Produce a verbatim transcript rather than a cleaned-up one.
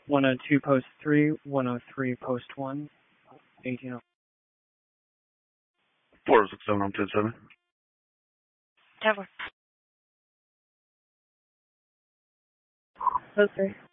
one oh two post three, one oh three post one, eighteen oh. four oh six seven, I'm ten seven. Tower. Post three.